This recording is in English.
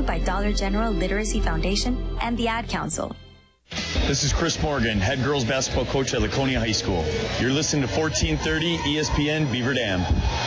you by Dollar General Literacy Foundation and the Ad Council. This is Chris Morgan, head girls basketball coach at Laconia High School. You're listening to 1430 ESPN Beaver Dam.